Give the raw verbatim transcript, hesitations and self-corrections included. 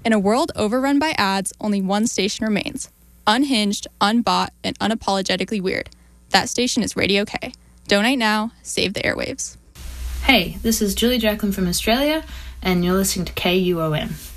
In a world overrun by ads, only one station remains. Unhinged, unbought, and unapologetically weird. That station is Radio K. Donate now, save the airwaves. Hey, this is Julie Jacqueline from Australia, and you're listening to K U O M.